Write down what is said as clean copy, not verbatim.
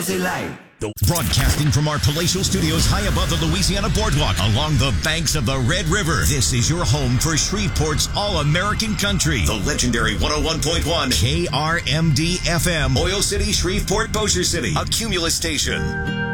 c'est live. Broadcasting from our palatial studios high above the Louisiana Boardwalk along the banks of the Red River. This is your home for Shreveport's all-American country. The legendary 101.1 KRMD FM. Oil City, Shreveport, Bossier City. A Cumulus station.